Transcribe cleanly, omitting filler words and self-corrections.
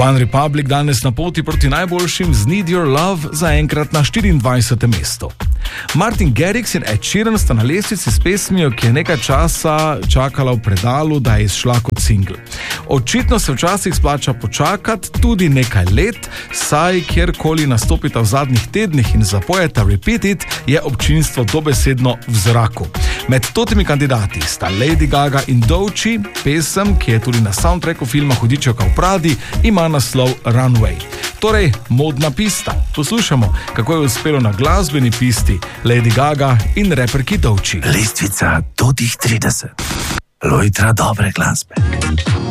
One Republic danes na poti proti najboljšim z Need Your Love zaenkrat na 24. mestu. Martin Garrix in Ed Sheeran sta na lestvici s pesmijo, ki je nekaj časa čakala v predalu, da je izšla kot singl. Očitno se včasih splača počakati tudi nekaj let, saj kjerkoli nastopita v zadnjih tednih in zapojeta Repeat It, je občinstvo dobesedno v zraku. Med totimi kandidati sta Lady Gaga in Doechii, pesem, ki je tudi na soundtracku filma Hudičevka v Pradi, ima naslov Runway. Torej, modna pista. Poslušamo, kako je uspelo na glasbeni pisti Lady Gaga in reperki Doechii. Lestvica do tih 30. Lojtra dobre glasbe.